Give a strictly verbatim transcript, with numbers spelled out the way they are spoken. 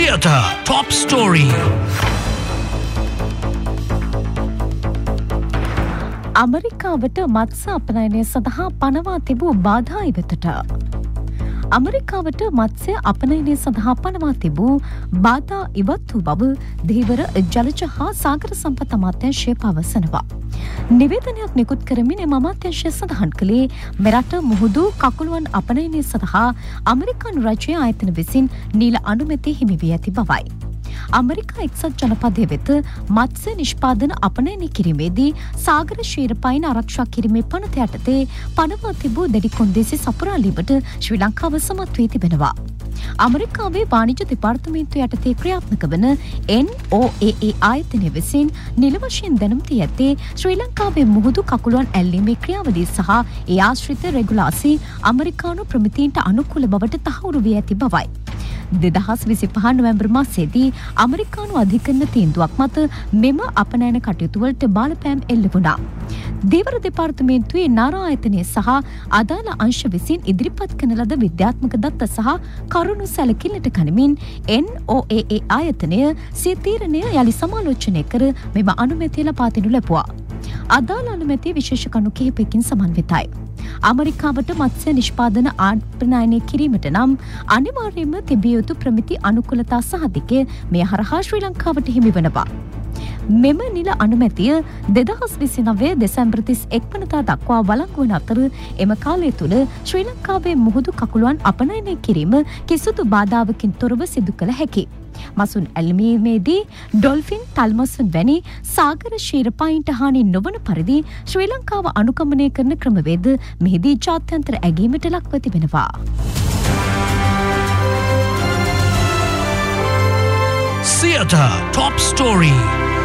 Theatre Top Story. අමරිකාවට මත්ස්‍ය අපනයනය සඳහා පනවා තිබූ බාධා ඉවතට. අමරිකාවට මත්ස්‍ය අපනයනය සඳහා පනවා තිබූ බාධා ඉවත් වූ බව ධීවර ජලජ හා සාගර සම්පත් අමාත්‍යාංශය පවසනවා. නිවේදනයක් නිකුත් කරමින් එම අමාත්‍යාංශය සඳහන් කළේ මෙරට මුහුදු කකුළුවන් අපනයනය සඳහා අමරිකානු රජයේ ආයතන විසින් නීල අනුමැතිය හිමි වී ඇති බවයි. අමරිකා එක්සත් ජනපදය වෙත මත්ස්‍ය නිෂ්පාදන අපනයනය කිරීමේදී සාගර ශීරපයින් ආරක්ෂා කිරීමේ පනත යටතේ පනවා තිබූ දැඩි කොන්දේසි සපුරාලීමට ශ්‍රී ලංකාව සමත් වී තිබෙනවා. අමරිකාවේ වාණිජ්‍ය දෙපාර්තමේන්තුව යටතේ ක්‍රියාත්මක වන එන් ඕ ඒ ඒ ආයතනය විසින් නිල වශයෙන් දැනුම් දී ඇත්තේ ශ්‍රී ලංකාවේ මුහුදු කකුළුවන් ඇල්ලීමේ ක්‍රියාවලිය සහ ඒ ආශ්‍රිත රෙගුලාසි අමරිකානු ප්‍රමිතීන්ට අනුකූල බවට තහවුරු වී ඇති බවයි. දෙදහස් විසිපහ නොවැම්බර් මාසයේදී අමරිකානු අධිකරණ තීන්දුවක් මත මෙම අපනයන කටයුතුවලට බලපෑම් එල්ල වුණා. ධීවර දෙපාර්තමේන්තුවේ නාරා ආයතනය සහ අදාළ අංශ විසින් ඉදිරිපත් කරන ලද විද්‍යාත්මක දත්ත සහ කරුණු සැලකිල්ලට ගනිමින් එන් ඕ ඒ ඒ ආයතනය සිය තීරණය යලි සමාලෝචනය කර මෙම අනුමැතිය ලබා දෙනු ලැබුවා. අදාළ අනුමැතිය විශේෂ කණු කිහිපයකින් සමන්විතයි. අමරිකාවට මත්ස්‍ය නිෂ්පාදන ආපනයනය කිරීමට නම් අනිවාර්යයෙන්ම තිබිය යුතු ප්‍රමිති අනුකූලතා සහතිකය මේ හරහා ශ්‍රී ලංකාවට හිමි වනවා. මෙම නිල අනුමැතිය දෙදහස් විසිනවය දෙසැම්බර් තිස් එක් වනදා දක්වා වළංගු වන අතර එම කාලය තුළ ශ්‍රී ලංකාවේ මුහුදු කකුළුවන් අපනයනය කිරීම කිසිදු බාධාවකින් තොරව සිදු කළ හැකි. මසුන් ඇල්මීමේදී ඩොල්ෆින් තල්මසුන් වැනි සාගර ශීරපයින්ට හානි නොවන පරිදි ශ්‍රී ලංකාව අනුගමනය කරන ක්‍රමවේද මෙහිදී ජාත්‍යන්තර ඇගීමට ලක්ව තිබෙනවා. Theatre Top Story.